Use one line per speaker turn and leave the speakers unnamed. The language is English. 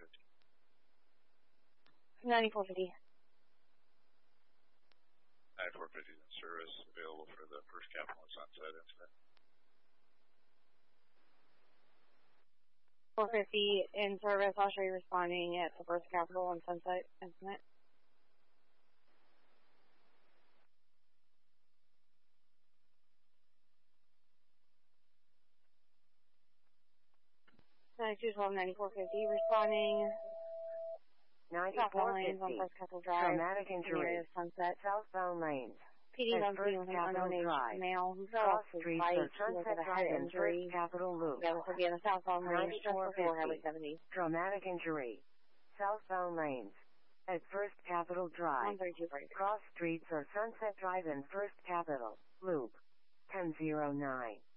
9450.
9450 in service, available for the First Capital and Sunset incident.
450 in service. I'll show you responding at the First Capital and Sunset incident. Responding.
9450.
On First Capital Drive.
Traumatic injury.
Sunset.
Southbound lanes.
PD
at
1
First
with an
Capital
unknown
Drive.
male who fell
Cross
off his
Street
bike.
or
He was
Sunset
at a
Drive
head
in
injury.
First Capital Loop.
That was again a southbound lane just before Highway 70.
Traumatic injury. Southbound lanes. At First Capital Drive.
132.
Cross Streets or Sunset Drive in First Capital Loop. 1009.